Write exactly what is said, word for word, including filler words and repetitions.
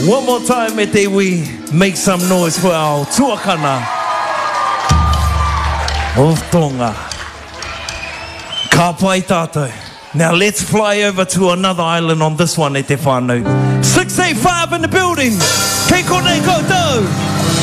One more time, e te iwi. Make some noise for our tuakana of Tonga. Ka pai tātou. Now let's fly over to another island on this one, e te whānau. six eight five in the building. Kei konei koutou.